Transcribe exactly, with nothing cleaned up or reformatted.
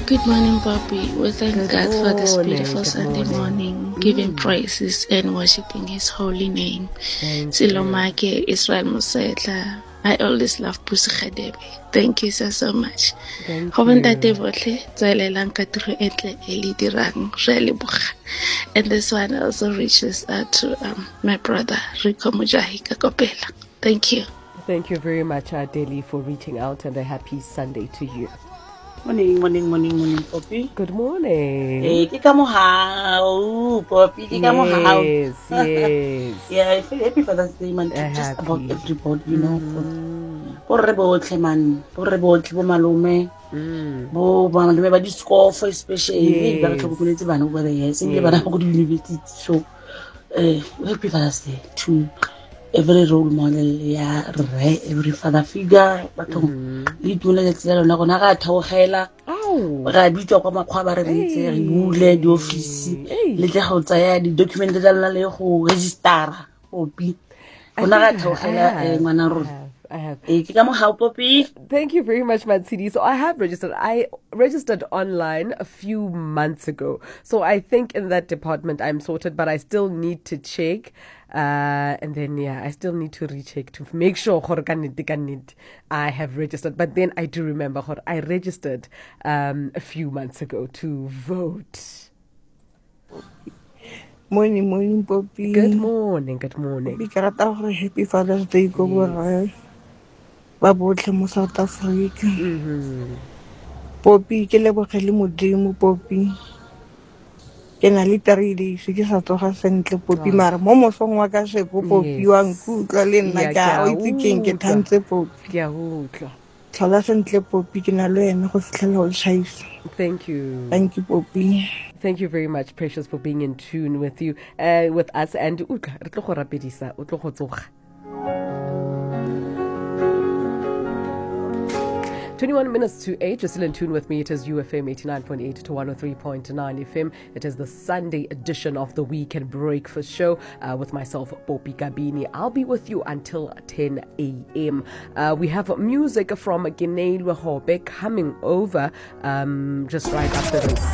Good morning, Bobby. We thank Good God for this morning, beautiful good Sunday morning. morning, giving Mm. praises and worshiping His holy name. Thank Silomake Israel Mosetla. I always love Pusi Khadebe. Thank you so, so much. Thank Go you. bontate botlhe, tswelelang ka tiro e ntle e le dirang. Re a leboga. And this one also reaches out to um, my brother, Rico Mujahi Kakopela. Thank you. Thank you very much, Adeli, for reaching out, and a happy Sunday to you. Morning, morning, morning, morning, Poppy. Good morning. Eh, ke ka mohau, Poppy, ke ka mohau. Yes, yes. Yeah, I feel happy Father's Day, man. Uh, Just happy. about everybody, you know. Mm. For re botlhe, man. For re botlhe, bo malume. Mm. Bo malume ba di-scoff, especially. Ba re Yes. tlhokometse bana over there. Seng le Yes. bana ba go di-university. So, eh, happy Father's Day to every role model, yeah, re, every father figure. Bathong, le tuna le tsela lona gona ga theogela. Ga bitswa kwa makgwa ba re retse re bule di office le tle go tsaya di document tsa lona le go registera Poppy gona ga theogela ngwana rona eh ke ka mo how Poppy. Thank you very much, Matsidi. So I have registered. I registered online a few months ago. So I think in that department I'm sorted, but I still need to check. Uh, and then, yeah, I still need to recheck to make sure I have registered. But then I do remember I registered um, a few months ago to vote. Morning, morning, Poppy. Good morning, good morning. Happy Father's Day, go yes. Ba botlhe mo South Africa. Mm-hmm. Poppy, ke lebogele modimo Poppy. Ke na le three days ke sa tsoga sentle Poppy mara mo mosong wa ka sheko Poppy wa nkutlwa le nna ka o itse keng ke thantse Poppy. Ke a utlwa. Tlhola sentle Poppy ke na le wena go fitlhela o tshaisa. Thank you. Thank you Poppy. Thank you very much, Precious, for being in tune with you, uh, with us. And utlwa re tlo go rapedisa, o tlo go tsoga. twenty-one minutes to eight, you're still in tune with me. It is U F M eighty-nine point eight to one oh three point nine F M. It is the Sunday edition of the Weekend Breakfast Show uh, with myself, Poppy Kabini. I'll be with you until ten a.m. Uh, we have music from Gineilwe Hobe coming over um, just right after this.